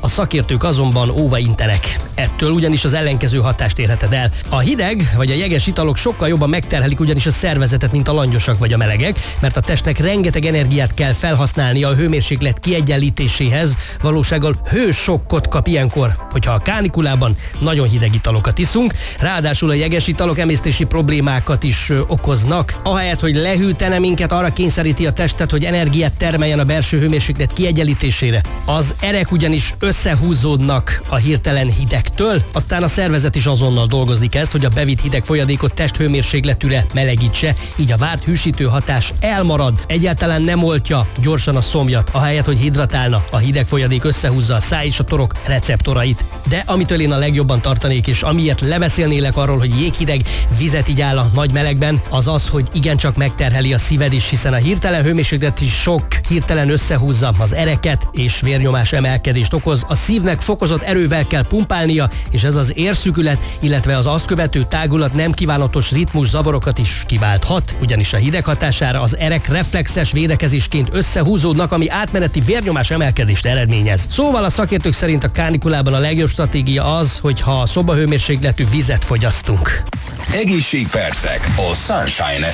szakértők azonban óva intenek. Ettől ugyanis az ellenkező hatást érheted el. A hideg vagy a jeges italok sokkal jobban megterhelik ugyanis a szervezetet, mint a langyosak vagy a melegek, mert a testnek rengeteg energiát kell felhasználnia a hőmérséklet kiegyenlítéséhez, valósággal hősokkot kap ilyenkor, hogyha a kánikulában nagyon hideg italokat iszunk. Ráadásul a jeges italok emésztési problémákat is okoznak. Ahelyett, hogy lehűtene minket, arra kényszeríti a testet, hogy energiát termeljen a belső hőmérséklet kiegyenlítésére. Az erek ugyanis összehúzódnak a hirtelen hidegtől, aztán a szervezet is azonnal dolgozni kezd, hogy a bevitt hideg folyadékot testhőmérsékletűre melegítse, így a várt hűsítő hatás elmarad, egyáltalán nem oltja gyorsan a szomjat, ahelyett, hogy hidratálna, a hideg folyadék összehúzza a száj és a torok receptorait. De amitől én a legjobban tartanék, és amiért lebeszélnélek arról, hogy jéghideg vizet így áll a nagy melegben, az az, hogy igencsak megterheli a szíved is, hiszen a hirtelen hőmérsékleti sok hirtelen összehúzza az ereket és vérnyomás emelkedést okoz. A szívnek fokozott erővel kell pumpálnia, és ez az érszükület, illetve az azt követő tágulat nem kívánatos ritmus zavarokat is kiválthat, ugyanis a hideg hatására az erek reflexes védekezésként összehúzódnak, ami átmeneti vérnyomás emelkedést eredményez. Szóval a szakértők szerint a kánikulában a legjobb stratégia az, hogyha szobahőmérsékletű vizet fogyasztunk. Egészségpercek a Sunshine